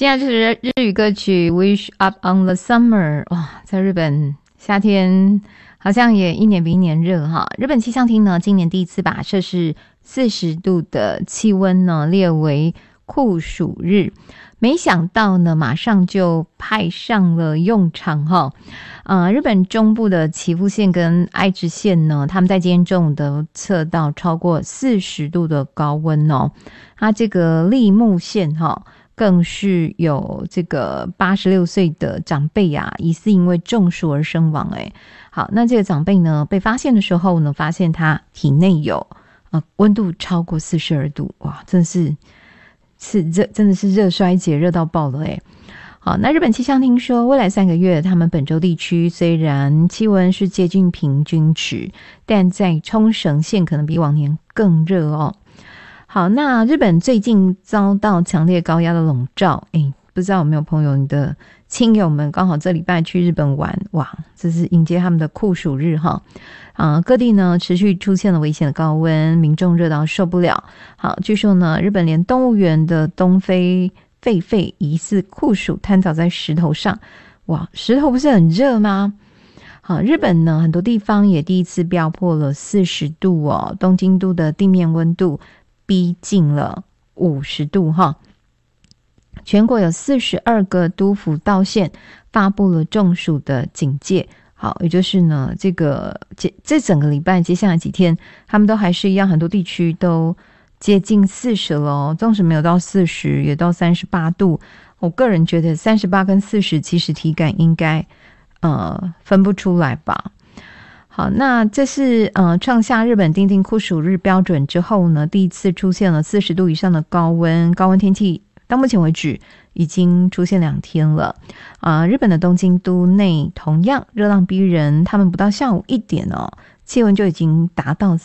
现在就是日语歌曲 Wish Up on the Summer。 哇，在日本夏天好像也一年比一年热哈。日本气象厅呢今年第一次把摄氏40度的气温呢列为酷暑日，没想到呢马上就派上了用场哈。日本中部的岐阜县跟爱知县呢，他们在今天中午都测到超过40度的高温哦。它这个立木县更是有这个86岁的长辈啊，疑似因为中暑而身亡。好，那这个长辈呢被发现的时候呢，发现他体内有温度超过42度，哇，真的是热衰竭，热到爆了。好，那日本气象厅说，未来3个月他们本州地区虽然气温是接近平均值，但在冲绳县可能比往年更热哦。好，那日本最近遭到强烈高压的笼罩，不知道有没有朋友，你的亲友们刚好这礼拜去日本玩，哇，这是迎接他们的酷暑日哈。各地呢持续出现了危险的高温，民众热到受不了。好，据说呢，日本连动物园的东非狒狒疑似酷暑瘫倒在石头上，哇，石头不是很热吗？好，日本呢很多地方也第一次飙破了40度哦，东京都的地面温度逼近了50度哈。全国有42个都府道县发布了中暑的警戒。好，也就是呢，这整个礼拜接下来几天，他们都还是一样，很多地区都接近40了，纵使没有到40，也到38度。我个人觉得38跟40其实体感应该分不出来吧。好，那这是创下日本订定酷暑日标准之后呢，第一次出现了40度以上的高温天气，到目前为止已经出现2天了。日本的东京都内同样热浪逼人，他们不到下午1点气温就已经达到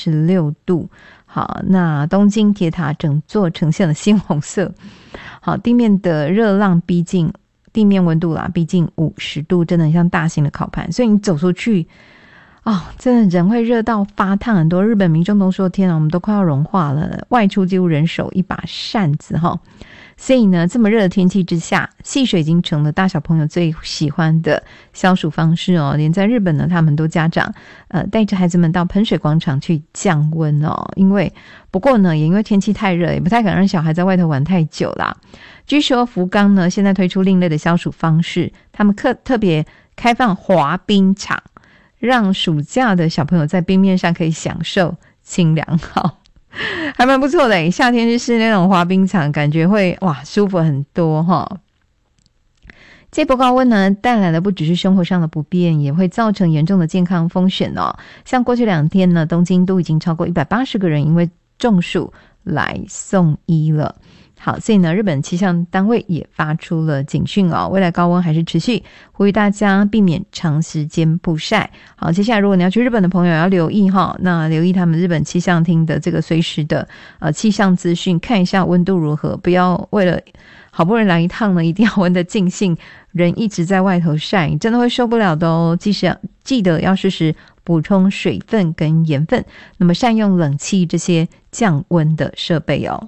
36度。好，那东京铁塔整座呈现了鲜红色。好，地面的热浪逼近，地面温度逼近50度，真的很像大型的烤盘，所以你走出去真的人会热到发烫。很多日本民众都说，天啊，我们都快要融化了，外出几乎人手一把扇子所以呢，这么热的天气之下，戏水已经成了大小朋友最喜欢的消暑方式哦。连在日本呢，他们都家长带着孩子们到喷水广场去降温哦。不过呢，也因为天气太热，也不太敢让小孩在外头玩太久啦。据说福冈呢，现在推出另类的消暑方式，他们特别开放滑冰场，让暑假的小朋友在冰面上可以享受清凉，还蛮不错的。夏天就是那种滑冰场，感觉会舒服很多这波高温呢，带来的不只是生活上的不便，也会造成严重的健康风险哦。像过去2天呢，东京都已经超过180个人因为中暑来送医了。好，所以呢，日本气象单位也发出了警讯未来高温还是持续，呼吁大家避免长时间曝晒。好，接下来如果你要去日本的朋友要留意那留意他们日本气象厅的这个随时的气象资讯，看一下温度如何，不要为了好不容易来一趟呢，一定要温得尽兴，人一直在外头晒，你真的会受不了的哦。记得要适时补充水分跟盐分，那么善用冷气这些降温的设备哦。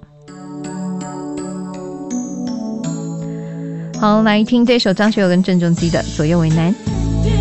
好，来听这首张学友跟郑中基的《左右为难》。